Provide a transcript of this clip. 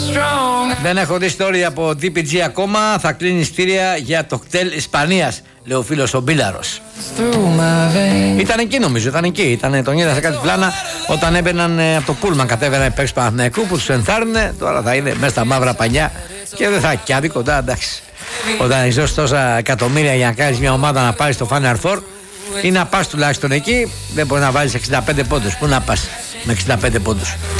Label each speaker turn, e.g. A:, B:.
A: Δεν έχω δει story από DPG ακόμα. Θα κλείνει ειστήρια για το κτέλ Ισπανίας, λέει ο φίλος ο Μπίλαρος. Ήταν εκεί νομίζω, ήταν εκεί. Τον είδα σε κάτι πλάνα όταν έμπαιναν από το πούλμαν, κατέβαιναν οι παίκτες Παναθηναϊκού που τους ενθάρρυνε. Τώρα θα είναι μέσα στα μαύρα πανιά και δεν θα έχει άδει κοντά, εντάξει. Όταν έχεις δώσει τόσα εκατομμύρια για να κάνεις μια ομάδα να πάει στο Final Four, ή να πας τουλάχιστον εκεί, δεν μπορεί να βάλεις 65 πόντους. Πού να πας με 65 πόντους?